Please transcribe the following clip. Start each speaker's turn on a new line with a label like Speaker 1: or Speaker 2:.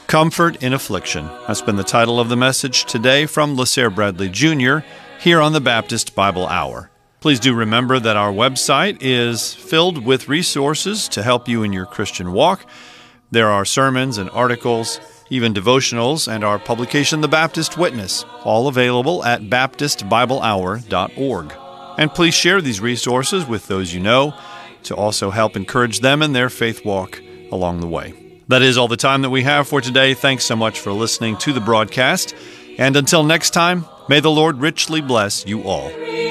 Speaker 1: Comfort in Affliction. That's been the title of the message today from LaSare Bradley Jr. here on the Baptist Bible Hour. Please do remember that our website is filled with resources to help you in your Christian walk. There are sermons and articles, even devotionals, and our publication, The Baptist Witness, all available at baptistbiblehour.org. And please share these resources with those you know to also help encourage them in their faith walk along the way. That is all the time that we have for today. Thanks so much for listening to the broadcast. And until next time, may the Lord richly bless you all.